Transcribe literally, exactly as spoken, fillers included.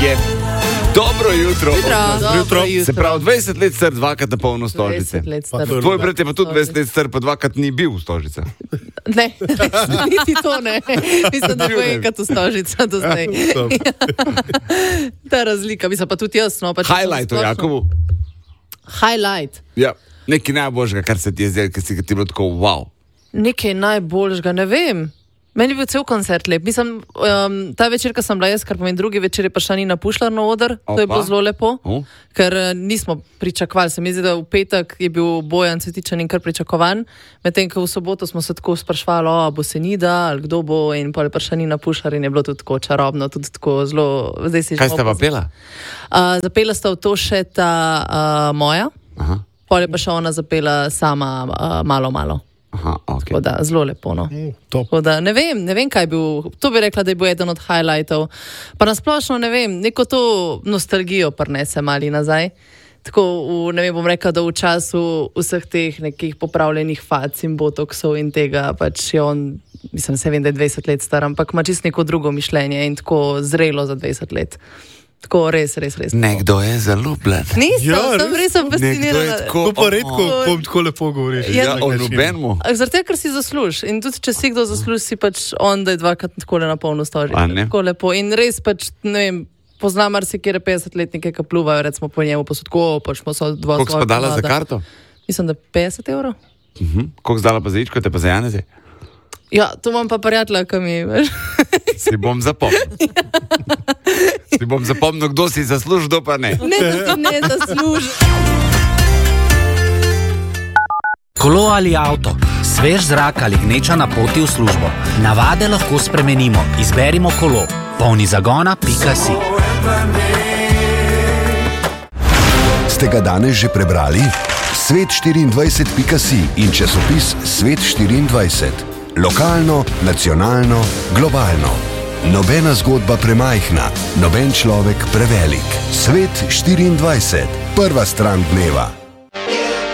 je dobro jutro. Jutro. Dobro jutro. Se pravi, dvajset let star, dvakrat na polno Stožice. Tvoj brat je pa tudi dvajset let star, pa dvakrat ni bil v Stožice. Ne, niti to ne. Mislim, da bo enkrat v Stožica do zdaj. Ta razlika, mislim pa tudi jaz. No, pač Highlight o Jakobu. Highlight. Ja, nekaj najboljšega, kar se ti je zdaj, ker si ga ti bilo tako wow. Nekaj najboljšega, ne vem. Meni je bil cel koncert lep. Mislim, um, ta večer, ko sem bila jaz, kar pomeni drugi večer, je prišla Nina Pušlar na oder. To je bilo zelo lepo, oh. ker nismo pričakovali. Se mi zdi, da v petek je bil Bojan Cvetičan in kar pričakovan. Medtem, ko v soboto smo se tako sprašvali, o, bo se Nida, ali kdo bo, in pa je prišla Nina Pušlar in je bilo tudi tako čarobno, tudi tako zelo... Zdaj si Kaj sta pa pela? Uh, zapela sta v to še ta uh, moja, Aha. pol je pa še ona zapela sama uh, malo, malo. Aha, okay. Da, zelo lepo, no. Mm, da, ne vem, ne vem, kaj je bil, to bi rekla, da je bil eden od highlightov. Pa nasplošno, ne vem, neko to nostalgijo prnese mali nazaj. Tako, v, ne vem, bom rekla, da v času vseh teh nekih popravljenih fac in botoksov in tega, pač je on, mislim, se vem, da je dvajset let star, ampak ima čisto neko drugo mišljenje in tako zrelo za dvajset let. Tako res, res, res. Nekdo je zaljubljen. Nisem, Ja, sem res sem fascinirana. tako- To pa redko, bom tako lepo govoriš. Ja, Ja, o nobenmu. Zaradi tega, ker si zasluž. In tudi, če si kdo zasluž, si pač on, da je dvakrat tako na polno stoži. A ne? Tako lepo. In res pač, ne vem, poznam marsikere petdesetletnike, ki pluvajo, recimo po njemu, pa so tako, pač smo so dva Koliko svoja spa dala za komada. karto? Mislim, da petdeset evrov. Mhm. Koliko zdala pa za ičko, te pa za Janezi? Ja, to imam pa prijatelja, ki mi, veš. Si bom zapomnil. Si bom zapomnil, kdo si zaslužil, kdo pa ne. Ne, da si ne zasluži. Kolo ali avto, svež zrak ali gneča na poti v službo. Navade lahko spremenimo. Izberimo kolo. polni zagona pika si. Ste ga danes že prebrali? svet štiriindvajset pika si in časopis Svet štiriindvajset. Lokalno, nacionalno, globalno. Nobena zgodba premajhna, noben človek prevelik. Svet štiriindvajset. Prva stran dneva.